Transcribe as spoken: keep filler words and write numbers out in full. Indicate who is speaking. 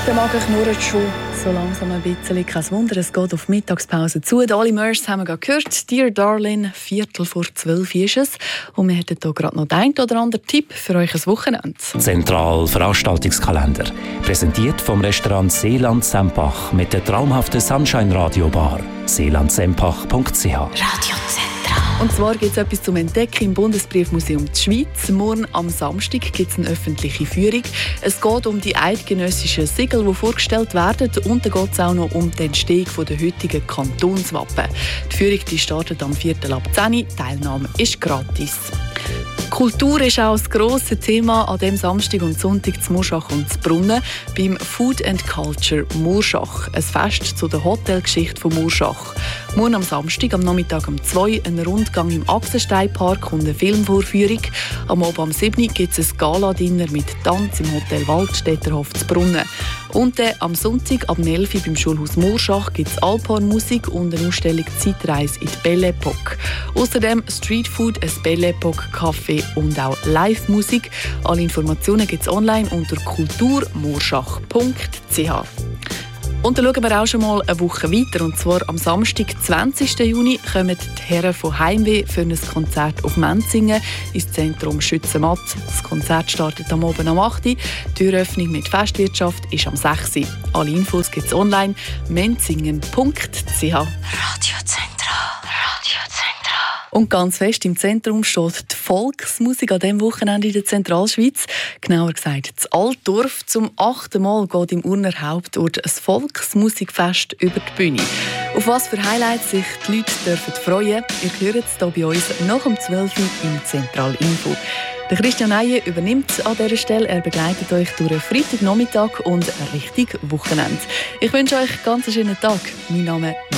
Speaker 1: Der Magen knurrt schon so langsam ein bisschen. Kein Wunder, es geht auf die Mittagspause zu. Die Ali Murs haben wir gerade gehört. «Dear Darling», Viertel vor zwölf ist es. Und wir hätten hier gerade noch den einen oder anderen Tipp für euch ein Wochenende.
Speaker 2: Zentral Veranstaltungskalender. Präsentiert vom Restaurant Seeland Sempach mit der traumhaften Sunshine Radio Bar. seeland sempach punkt c h.
Speaker 1: Radio Zentral. Und zwar gibt es etwas zum Entdecken im Bundesbriefmuseum der Schweiz. Morgen am Samstag gibt es eine öffentliche Führung. Es geht um die eidgenössischen Siegel, die vorgestellt werden. Und dann geht es auch noch um die Entstehung der heutigen Kantonswappen. Die Führung die startet am vierten ab zehn Uhr. Die Teilnahme ist gratis. Kultur ist auch das grosse Thema an dem Samstag und Sonntag zu Murschach und zu Brunnen beim Food and Culture Murschach. Ein Fest zu der Hotelgeschichte von Murschach. Morgen am Samstag, am Nachmittag um zwei Uhr, ein Rundgang im Axensteinpark und eine Filmvorführung. Am Abend um sieben Uhr gibt es ein Gala-Dinner mit Tanz im Hotel Waldstätterhof zu Brunnen. Und dann am Sonntag ab elf Uhr beim Schulhaus Murschach gibt es Alphorn-Musik und eine Ausstellung «Zeitreise in die Belle Époque». Außerdem Streetfood, ein Belle Époque-Café und auch Live-Musik. Alle Informationen gibt es online unter kulturmurschach punkt c h. Und dann schauen wir auch schon mal eine Woche weiter. Und zwar am Samstag, zwanzigsten Juni, kommen die Herren von Heimweh für ein Konzert auf Menzingen ins Zentrum Schützenmatt. Das Konzert startet am Abend um acht Uhr. Die Türöffnung mit Festwirtschaft ist am sechs Uhr. Alle Infos gibt es online menzingen punkt c h. Radio Zentral. Radio Zentral. Und ganz fest im Zentrum steht die Volksmusik an diesem Wochenende in der Zentralschweiz. Genauer gesagt, das Altdorf. Zum achten Mal geht im Urner Hauptort ein Volksmusikfest über die Bühne. Auf was für Highlights sich die Leute dürfen freuen, ihr hört es hier bei uns nach um zwölf Uhr im Zentralinfo. Der Christian Eier übernimmt an dieser Stelle. Er begleitet euch durch einen Freitagnachmittag und ein richtiges Wochenende. Ich wünsche euch einen ganz schönen Tag. Mein Name ist